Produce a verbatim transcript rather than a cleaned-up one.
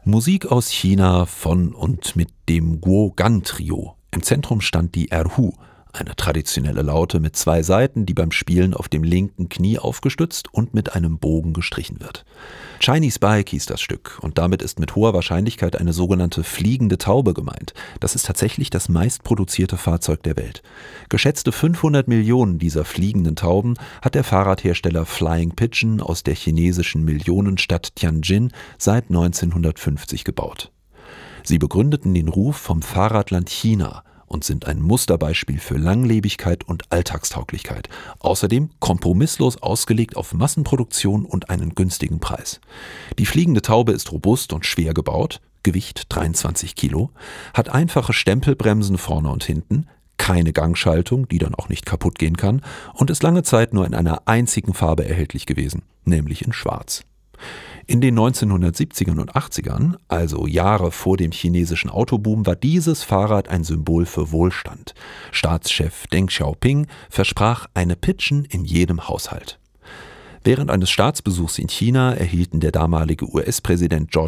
Musik aus China von und mit dem Guogan-Trio. Im Zentrum stand die Erhu, eine traditionelle Laute mit zwei Saiten, die beim Spielen auf dem linken Knie aufgestützt und mit einem Bogen gestrichen wird. Chinese Bike hieß das Stück und damit ist mit hoher Wahrscheinlichkeit eine sogenannte fliegende Taube gemeint. Das ist tatsächlich das meistproduzierte Fahrzeug der Welt. Geschätzte fünfhundert Millionen dieser fliegenden Tauben hat der Fahrradhersteller Flying Pigeon aus der chinesischen Millionenstadt Tianjin seit neunzehnhundertfünfzig gebaut. Sie begründeten den Ruf vom Fahrradland China und sind ein Musterbeispiel für Langlebigkeit und Alltagstauglichkeit. Außerdem kompromisslos ausgelegt auf Massenproduktion und einen günstigen Preis. Die fliegende Taube ist robust und schwer gebaut, Gewicht dreiundzwanzig Kilo, hat einfache Stempelbremsen vorne und hinten, keine Gangschaltung, die dann auch nicht kaputt gehen kann, und ist lange Zeit nur in einer einzigen Farbe erhältlich gewesen, nämlich in Schwarz. In den neunzehnhundertsiebzigern und achtzigern, also Jahre vor dem chinesischen Autoboom, war dieses Fahrrad ein Symbol für Wohlstand. Staatschef Deng Xiaoping versprach eine Pigeon in jedem Haushalt. Während eines Staatsbesuchs in China erhielten der damalige U S-Präsident George